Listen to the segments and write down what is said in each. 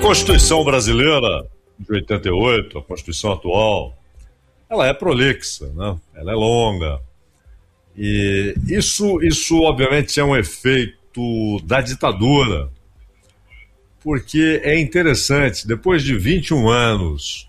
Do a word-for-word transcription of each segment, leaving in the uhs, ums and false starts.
Constituição brasileira de oitenta e oito, a Constituição atual, ela é prolixa, né? Ela é longa. E isso, isso, obviamente, é um efeito da ditadura, porque é interessante, depois de vinte e um anos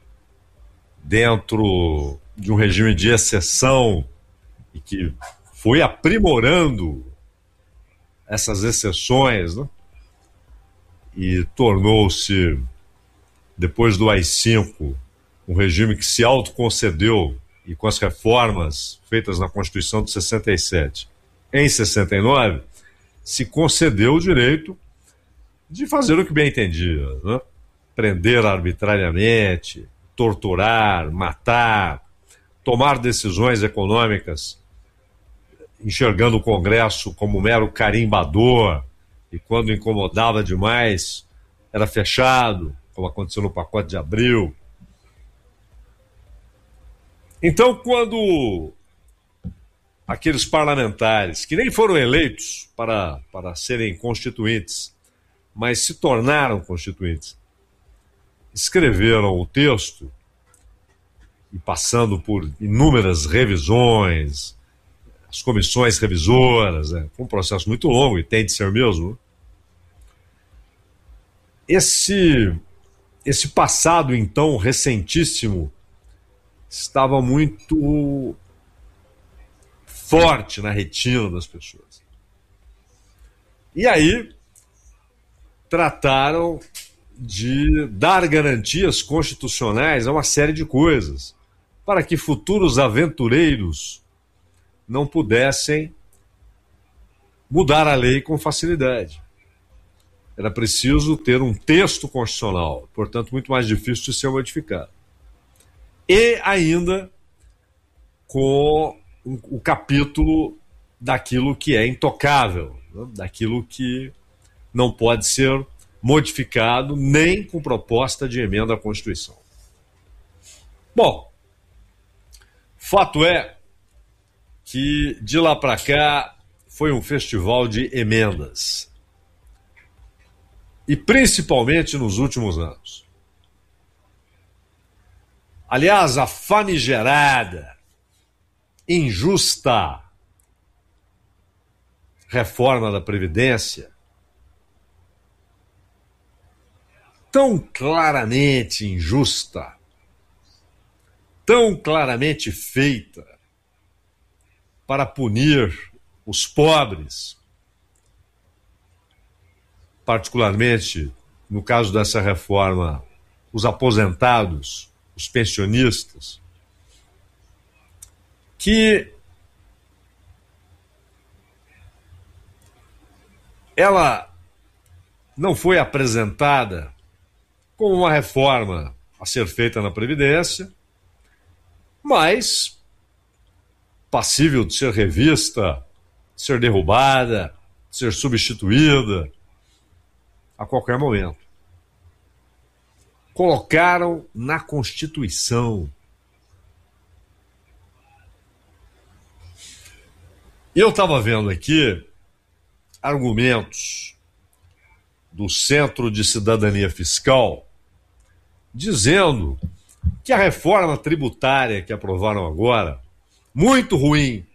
dentro de um regime de exceção e que foi aprimorando essas exceções, né? E tornou-se, depois do A I cinco, um regime que se autoconcedeu, e com as reformas feitas na Constituição de sessenta e sete, em sessenta e nove, se concedeu o direito de fazer o que bem entendia, né? Prender arbitrariamente, torturar, matar, tomar decisões econômicas, enxergando o Congresso como mero carimbador, e quando incomodava demais, era fechado, como aconteceu no pacote de abril. Então, quando aqueles parlamentares, que nem foram eleitos para, para serem constituintes, mas se tornaram constituintes, escreveram o texto, e passando por inúmeras revisões, as comissões revisoras, né, um processo muito longo, e tem de ser mesmo, esse, esse passado, então, recentíssimo, estava muito forte na retina das pessoas. E aí, trataram de dar garantias constitucionais a uma série de coisas, para que futuros aventureiros não pudessem mudar a lei com facilidade. Era preciso ter um texto constitucional, portanto, muito mais difícil de ser modificado. E ainda com o capítulo daquilo que é intocável, né? Daquilo que não pode ser modificado nem com proposta de emenda à Constituição. Bom, fato é que de lá para cá foi um festival de emendas. E principalmente nos últimos anos. Aliás, a famigerada, injusta reforma da Previdência, tão claramente injusta, tão claramente feita para punir os pobres, particularmente, no caso dessa reforma, os aposentados, os pensionistas, que ela não foi apresentada como uma reforma a ser feita na Previdência, mas passível de ser revista, de ser derrubada, de ser substituída a qualquer momento. Colocaram na Constituição. Eu estava vendo aqui argumentos do Centro de Cidadania Fiscal dizendo que a reforma tributária que aprovaram agora, muito ruim,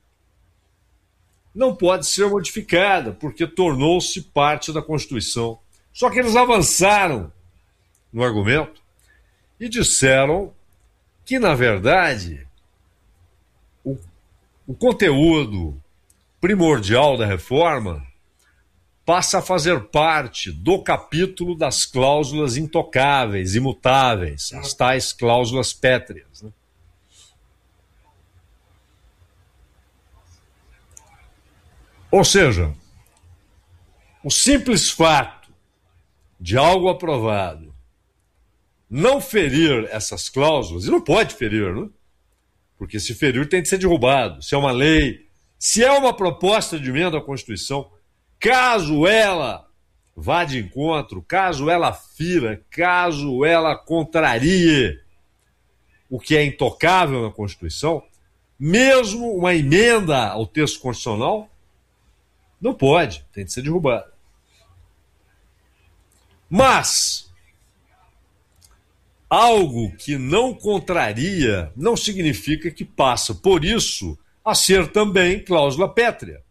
não pode ser modificada, porque tornou-se parte da Constituição. Só que eles avançaram no argumento e disseram que, na verdade, o, o conteúdo primordial da reforma passa a fazer parte do capítulo das cláusulas intocáveis, imutáveis, as tais cláusulas pétreas, né? Ou seja, o simples fato de algo aprovado não ferir essas cláusulas, e não pode ferir, né? Porque se ferir tem de ser derrubado. Se é uma lei, se é uma proposta de emenda à Constituição, caso ela vá de encontro, caso ela fira, caso ela contrarie o que é intocável na Constituição, mesmo uma emenda ao texto constitucional, não pode, tem de ser derrubado. Mas algo que não contraria não significa que passa, por isso, a ser também cláusula pétrea.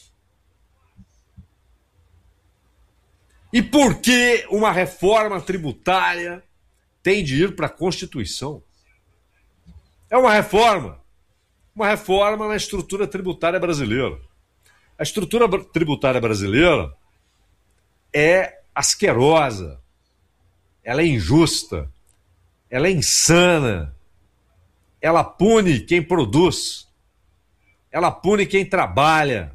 E por que uma reforma tributária tem de ir para a Constituição? É uma reforma, uma reforma na estrutura tributária brasileira. A estrutura tributária brasileira é asquerosa, ela é injusta, ela é insana, ela pune quem produz, ela pune quem trabalha,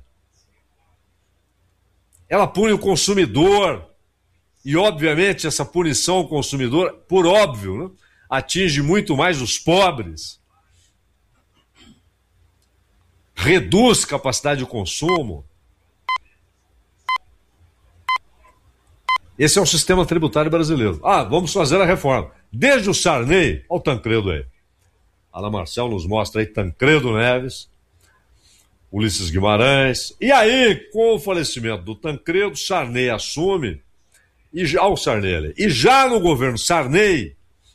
ela pune o consumidor, e obviamente essa punição ao consumidor, por óbvio, né, atinge muito mais os pobres, reduz capacidade de consumo. Esse é o sistema tributário brasileiro. Ah, vamos fazer a reforma. Desde o Sarney ao Tancredo aí. Ana Marcel nos mostra aí Tancredo Neves, Ulisses Guimarães. E aí, com o falecimento do Tancredo, Sarney assume, e já o Sarney, e já no governo Sarney,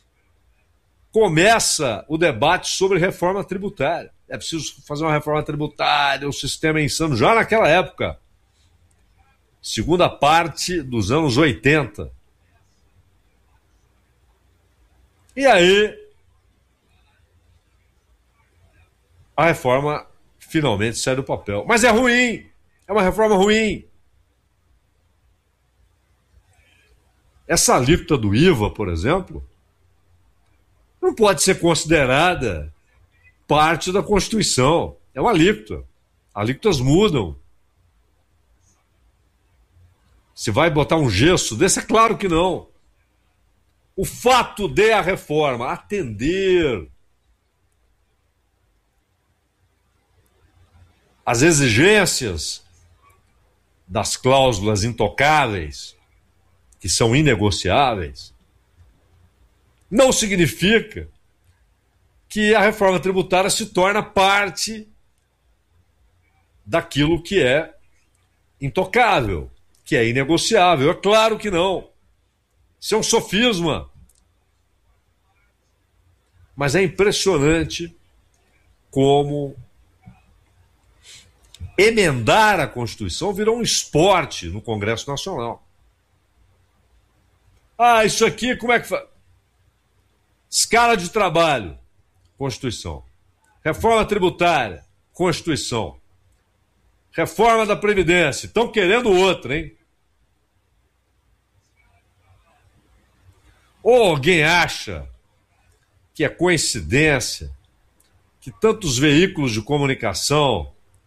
começa o debate sobre reforma tributária. É preciso fazer uma reforma tributária, o sistema é insano, já naquela época. Segunda parte dos anos oitenta. E aí, a reforma finalmente sai do papel. Mas é ruim, é uma reforma ruim. Essa alíquota do I V A, por exemplo, não pode ser considerada parte da Constituição. É uma alíquota. Alíquotas mudam. Se vai botar um gesso desse? É claro que não. O fato de a reforma atender às exigências das cláusulas intocáveis, que são inegociáveis, não significa que a reforma tributária se torna parte daquilo que é intocável, que é inegociável. É claro que não. Isso é um sofisma. Mas é impressionante como emendar a Constituição virou um esporte no Congresso Nacional. Ah, isso aqui, como é que faz? Escala de trabalho, Constituição. Reforma tributária, Constituição. Reforma da Previdência. Estão querendo outra, hein? Ou alguém acha que é coincidência que tantos veículos de comunicação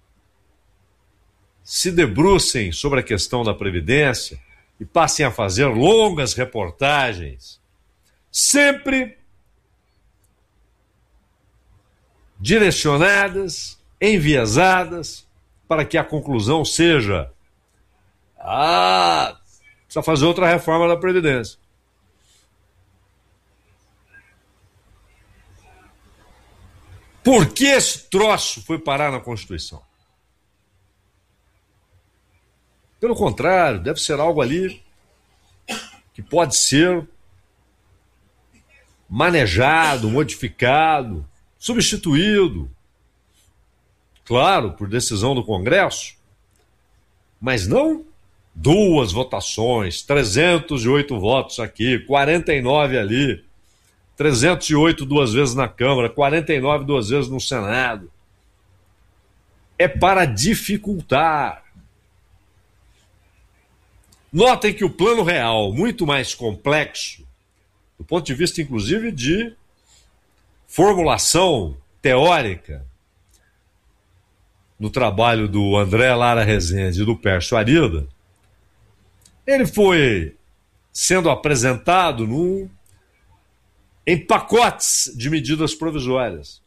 se debrucem sobre a questão da Previdência e passem a fazer longas reportagens, sempre direcionadas, enviesadas, para que a conclusão seja: ah, precisa fazer outra reforma da Previdência. Por que esse troço foi parar na Constituição? Pelo contrário, deve ser algo ali que pode ser manejado, modificado, substituído, claro, por decisão do Congresso, mas não duas votações, trezentos e oito votos aqui, quarenta e nove ali, trezentos e oito duas vezes na Câmara, quarenta e nove duas vezes no Senado. É para dificultar. Notem que o plano real, muito mais complexo, do ponto de vista, inclusive, de formulação teórica, no trabalho do André Lara Rezende e do Pércio Arida, ele foi sendo apresentado num, em pacotes de medidas provisórias.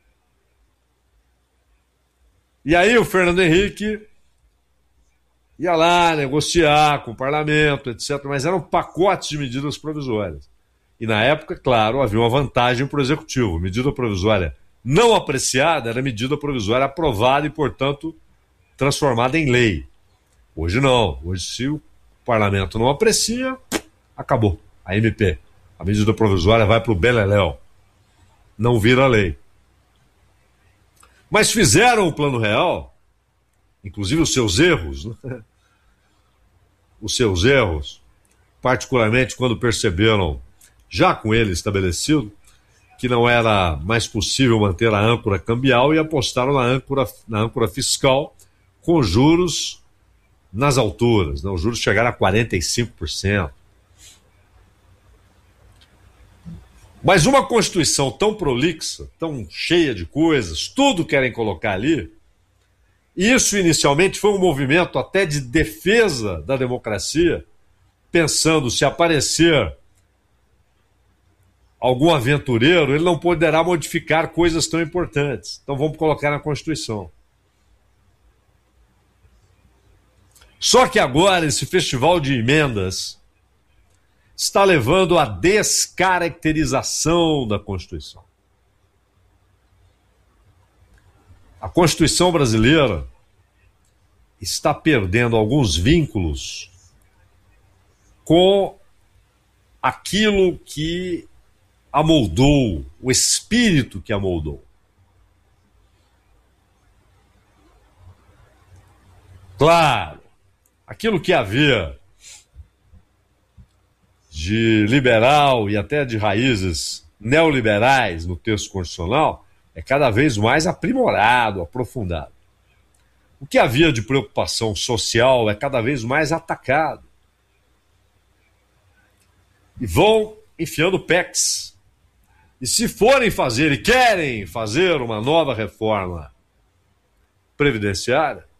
E aí o Fernando Henrique ia lá negociar com o parlamento, etcétera, mas eram pacotes de medidas provisórias. E na época, claro, havia uma vantagem para o executivo. Medida provisória não apreciada era medida provisória aprovada e, portanto, transformada em lei. Hoje não. Hoje, se o parlamento não aprecia, Acabou. A M P, a medida provisória, vai para o beleléu. Não vira lei. Mas fizeram o Plano Real, inclusive os seus erros, né? Os seus erros, particularmente quando perceberam, já com ele estabelecido, que não era mais possível manter a âncora cambial e apostaram na âncora, na âncora fiscal com juros nas alturas. Né? Os juros chegaram a quarenta e cinco por cento. Mas uma Constituição tão prolixa, tão cheia de coisas, tudo querem colocar ali, isso inicialmente foi um movimento até de defesa da democracia, pensando se aparecer algum aventureiro, ele não poderá modificar coisas tão importantes. Então vamos colocar na Constituição. Só que agora esse festival de emendas está levando à descaracterização da Constituição. A Constituição brasileira está perdendo alguns vínculos com aquilo que a moldou, o espírito que a moldou. Claro, aquilo que havia de liberal e até de raízes neoliberais no texto constitucional é cada vez mais aprimorado, aprofundado. O que havia de preocupação social é cada vez mais atacado. E vão enfiando P E Cs. E se forem fazer e querem fazer uma nova reforma previdenciária,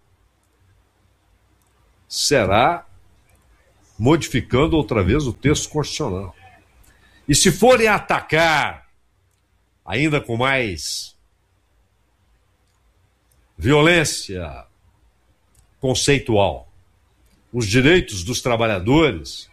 será modificando outra vez o texto constitucional. E se forem atacar, ainda com mais violência conceitual, os direitos dos trabalhadores,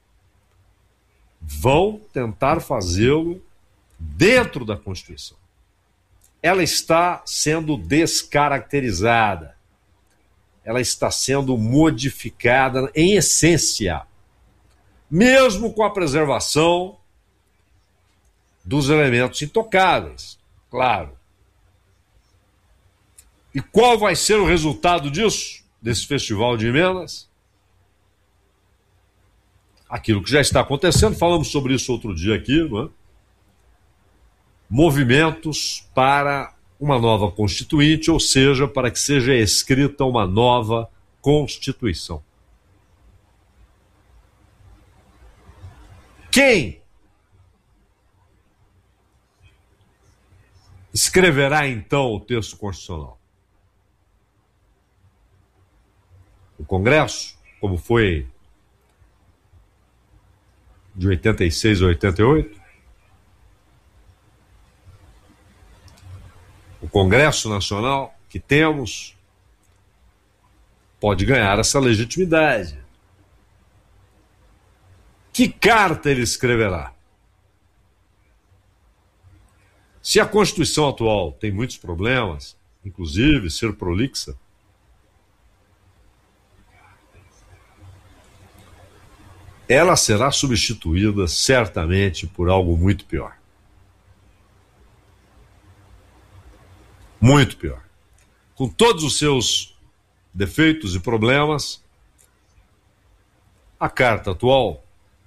vão tentar fazê-lo dentro da Constituição. Ela está sendo descaracterizada. Ela está sendo modificada em essência, mesmo com a preservação dos elementos intocáveis, claro. E qual vai ser o resultado disso, desse festival de emendas? Aquilo que já está acontecendo, falamos sobre isso outro dia aqui, não é? Movimentos para uma nova Constituinte, ou seja, para que seja escrita uma nova Constituição. Quem escreverá então o texto constitucional? O Congresso, como foi de oitenta e seis a oitenta e oito? O Congresso Nacional que temos pode ganhar essa legitimidade. Que carta ele escreverá? Se a Constituição atual tem muitos problemas, inclusive ser prolixa, ela será substituída certamente por algo muito pior. Muito pior. Com todos os seus defeitos e problemas, a carta atual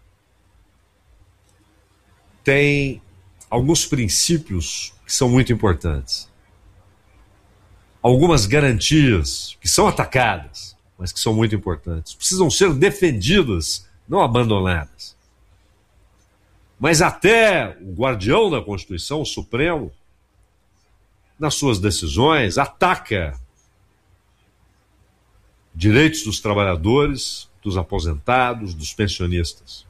tem alguns princípios que são muito importantes. Algumas garantias que são atacadas, mas que são muito importantes. Precisam ser defendidas, não abandonadas. Mas até o guardião da Constituição, o Supremo, nas suas decisões, ataca direitos dos trabalhadores, dos aposentados, dos pensionistas.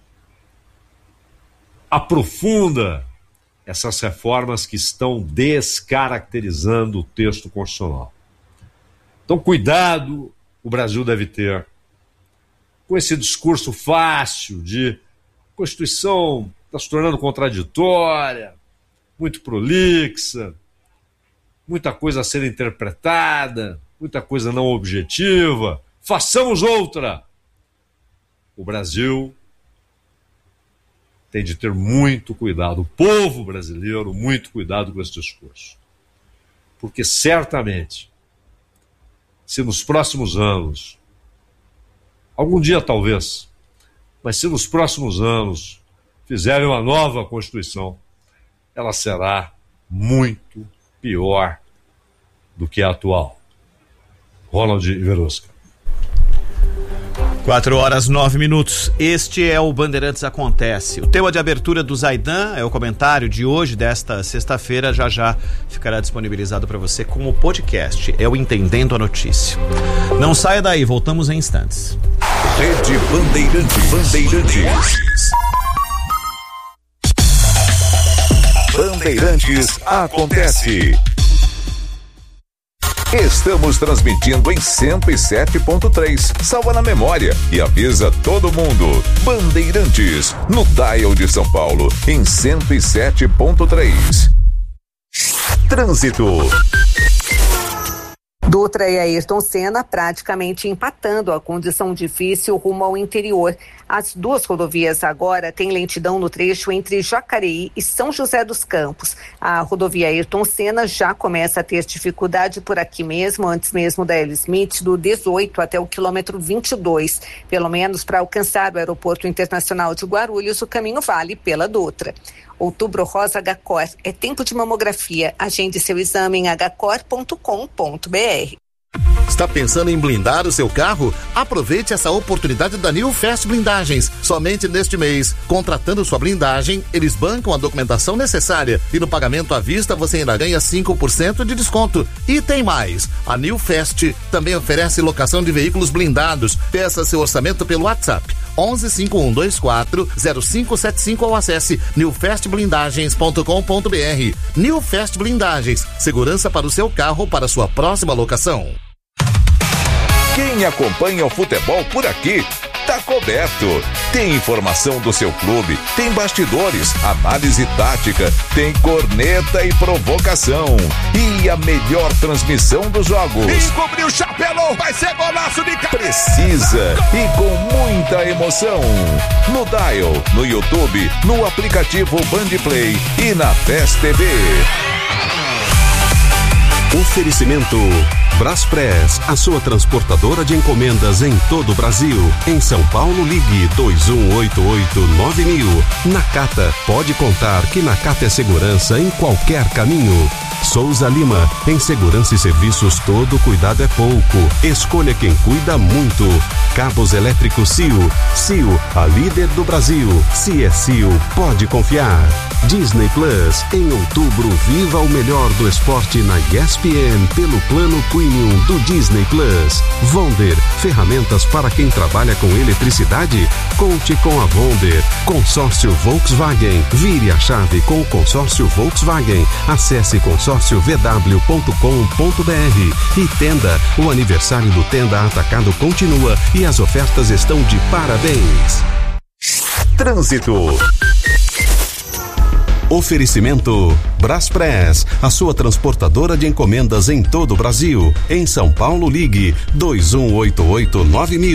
Aprofunda essas reformas que estão descaracterizando o texto constitucional. Então, cuidado o Brasil deve ter com esse discurso fácil de Constituição está se tornando contraditória, muito prolixa, muita coisa a ser interpretada, muita coisa não objetiva. Façamos outra. O Brasil tem de ter muito cuidado, o povo brasileiro, muito cuidado com esse discurso. Porque certamente, se nos próximos anos, algum dia talvez, mas se nos próximos anos fizerem uma nova Constituição, ela será muito pior do que a atual. Ronald Verosca. Quatro horas, nove minutos. Este é o Bandeirantes Acontece. O tema de abertura do Zaidan é o comentário de hoje, desta sexta-feira. Já já ficará disponibilizado para você como podcast. É o Entendendo a Notícia. Não saia daí, voltamos em instantes. Rede Bandeirantes. Bandeirantes. Bandeirantes Acontece. Estamos transmitindo em cento e sete ponto três. Salva na memória e avisa todo mundo. Bandeirantes, no dial de São Paulo, em cento e sete ponto três. Trânsito. Dutra e Ayrton Senna praticamente empatando a condição difícil rumo ao interior. As duas rodovias agora têm lentidão no trecho entre Jacareí e São José dos Campos. A rodovia Ayrton Senna já começa a ter dificuldade por aqui mesmo, antes mesmo da L. Smith, do dezoito até o quilômetro vinte e dois. Pelo menos para alcançar o Aeroporto Internacional de Guarulhos, o caminho vale pela Dutra. Outubro Rosa Agacor, é tempo de mamografia. Agende seu exame em agacor ponto com ponto b r. Está pensando em blindar o seu carro? Aproveite essa oportunidade da New Fast Blindagens. Somente neste mês, contratando sua blindagem, eles bancam a documentação necessária e no pagamento à vista você ainda ganha cinco por cento de desconto. E tem mais, a New Fast também oferece locação de veículos blindados. Peça seu orçamento pelo WhatsApp onze cinco um dois quatro zero cinco sete cinco ou acesse new fast blindagens ponto com ponto b r. New Fast Blindagens, segurança para o seu carro para sua próxima locação. Quem acompanha o futebol por aqui tá coberto. Tem informação do seu clube, tem bastidores, análise tática, tem corneta e provocação. E a melhor transmissão dos jogos. Encobriu o chapelão, vai ser golaço de cabeça. Precisa e com muita emoção. No dial, no YouTube, no aplicativo Bandplay e na Fest T V. Oferecimento Braspress, a sua transportadora de encomendas em todo o Brasil. Em São Paulo, ligue dois um oito oito nove mil. Nakata, pode contar que Nakata é segurança em qualquer caminho. Souza Lima, em segurança e serviços todo cuidado é pouco. Escolha quem cuida muito. Cabos elétricos C I O. C I O, a líder do Brasil. Se é C I O, pode confiar. Disney Plus, em outubro, viva o melhor do esporte na E S P N pelo plano Premium do Disney Plus. Vonder, ferramentas para quem trabalha com eletricidade? Conte com a Vonder. Consórcio Volkswagen, vire a chave com o consórcio Volkswagen. Acesse consórcio v w ponto com ponto b r. E Tenda, o aniversário do Tenda Atacado continua e as ofertas estão de parabéns. Trânsito. Oferecimento Braspress, a sua transportadora de encomendas em todo o Brasil. Em São Paulo, ligue dois um oito oito nove mil.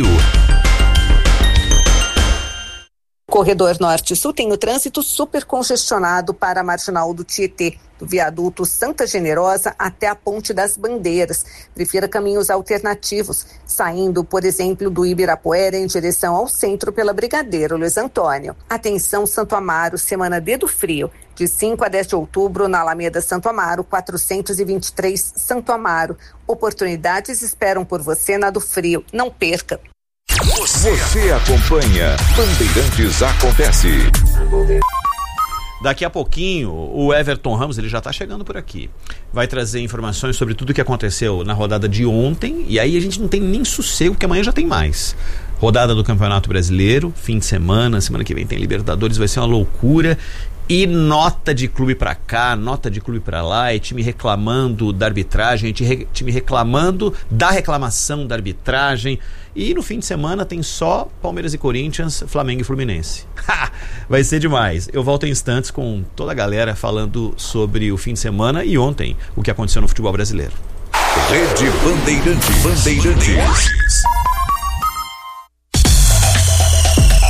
Corredor Norte-Sul tem o trânsito super congestionado para a Marginal do Tietê, do viaduto Santa Generosa até a Ponte das Bandeiras. Prefira caminhos alternativos, saindo, por exemplo, do Ibirapuera em direção ao centro pela Brigadeiro Luiz Antônio. Atenção Santo Amaro, semana D do Frio, de cinco a dez de outubro na Alameda Santo Amaro, quatrocentos e vinte e três Santo Amaro. Oportunidades esperam por você na do Frio. Não perca! Você acompanha Bandeirantes Acontece. Daqui a pouquinho, o Everton Ramos, ele já está chegando por aqui. Vai trazer informações sobre tudo o que aconteceu na rodada de ontem. E aí a gente não tem nem sossego, porque amanhã já tem mais. Rodada do Campeonato Brasileiro, fim de semana, semana que vem tem Libertadores, vai ser uma loucura. E nota de clube pra cá, nota de clube pra lá, e time reclamando da arbitragem, time reclamando da reclamação da arbitragem. E no fim de semana tem só Palmeiras e Corinthians, Flamengo e Fluminense. Vai ser demais. Eu volto em instantes com toda a galera falando sobre o fim de semana e ontem o que aconteceu no futebol brasileiro. Rede Bandeirantes. Bandeirantes.